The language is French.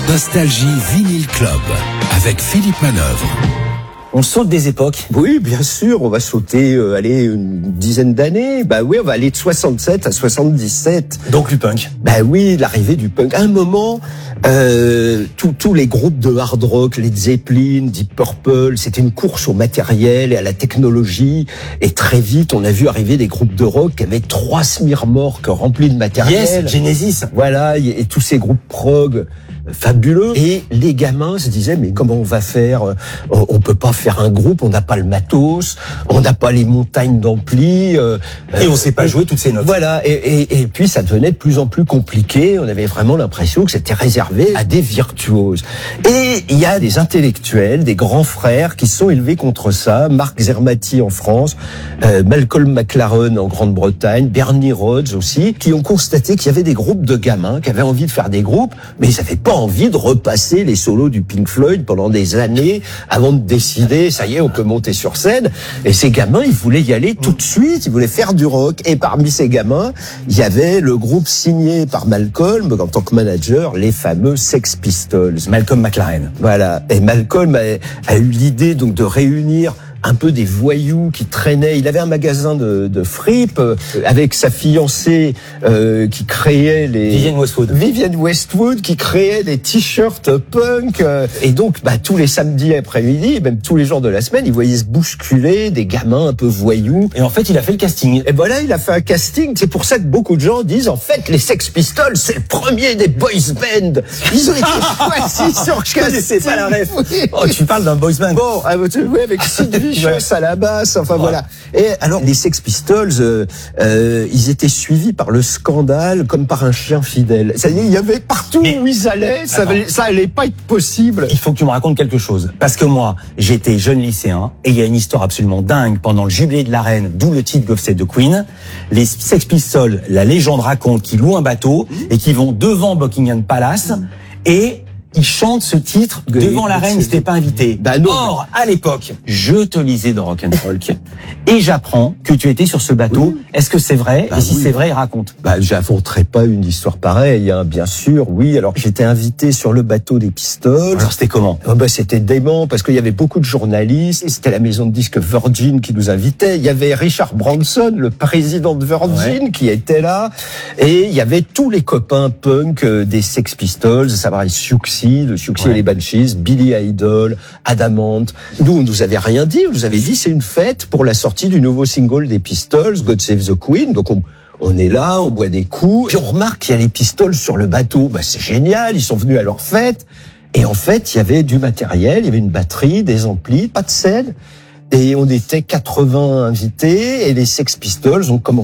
Nostalgie Vinyl Club avec Philippe Manœuvre. On saute des époques. Oui, bien sûr, on va sauter, une dizaine d'années. Bah oui, on va aller de 67 à 77. Donc du punk. Bah oui, l'arrivée du punk. À un moment, tous les groupes de hard rock, Led Zeppelin, Deep Purple, c'était une course au matériel et à la technologie. Et très vite, on a vu arriver des groupes de rock qui avaient 3 smirmorques remplis de matériel. Yes, Genesis. Voilà, et tous ces groupes prog fabuleux. Et les gamins se disaient, mais comment on va faire? On peut pas faire un groupe, on n'a pas le matos, on n'a pas les montagnes d'ampli. Et on sait pas jouer toutes ces notes. Voilà, et puis ça devenait de plus en plus compliqué. On avait vraiment l'impression que c'était réservé à des virtuoses. Et il y a des intellectuels, des grands frères qui se sont élevés contre ça. Mark Zermati en France, Malcolm McLaren en Grande-Bretagne, Bernie Rhodes aussi, qui ont constaté qu'il y avait des groupes de gamins qui avaient envie de faire des groupes, mais ils n'avaient pas envie de repasser les solos du Pink Floyd pendant des années avant de décider, ça y est, on peut monter sur scène. Et ces gamins, ils voulaient y aller tout de suite, ils voulaient faire du rock. Et parmi ces gamins, il y avait le groupe signé par Malcolm en tant que manager, les fameux Sex Pistols. Malcolm McLaren. Voilà. Et Malcolm a eu l'idée donc de réunir un peu des voyous qui traînaient. Il avait un magasin de fripes avec sa fiancée qui créait les... Vivienne Westwood qui créait des t-shirts punk. Et donc, tous les samedis après-midi, même tous les jours de la semaine, il voyait se bousculer des gamins un peu voyous. Et en fait, il a fait le casting. Et voilà, il a fait un casting. C'est pour ça que beaucoup de gens disent, en fait, les Sex Pistols, c'est le premier des boys band. Ils ont été choisis sur casting. Je connaissais pas la ref. Oh, tu parles d'un boys band. Bon, oui, avec Sid Vicious à la basse, enfin voilà. Et alors les Sex Pistols, ils étaient suivis par le scandale comme par un chien fidèle. Ça y est, il y avait partout où ils allaient, ça allait pas être possible. Il faut que tu me racontes quelque chose, parce que moi, j'étais jeune lycéen et il y a une histoire absolument dingue pendant le jubilé de la reine, d'où le titre God Save the Queen. Les Sex Pistols, la légende raconte qu'ils louent un bateau et qu'ils vont devant Buckingham Palace et ils chantent ce titre devant la reine, ils n'étaient pas invités. Or, à l'époque, je te lisais dans Rock and Folk et j'apprends que tu étais sur ce bateau. Oui. Est-ce que c'est vrai? Et si c'est vrai, raconte. J'inventerai pas une histoire pareille, hein, bien sûr, oui. Alors, j'étais invité sur le bateau des Pistols. Alors, c'était comment? C'était dément parce qu'il y avait beaucoup de journalistes. C'était la maison de disques Virgin qui nous invitait. Il y avait Richard Branson, le président de Virgin, qui était là. Et il y avait tous les copains punk des Sex Pistols, ça va, Siouxsie et les Banshees, Billy Idol, Adamant. Nous, on nous avait rien dit. On nous avait dit c'est une fête pour la sortie du nouveau single des Pistols, God Save the Queen. Donc on est là, on boit des coups. Puis on remarque qu'il y a les Pistols sur le bateau. C'est génial, ils sont venus à leur fête. Et en fait, il y avait du matériel, il y avait une batterie, des amplis, pas de scène. Et on était 80 invités et les Sex Pistols ont commencé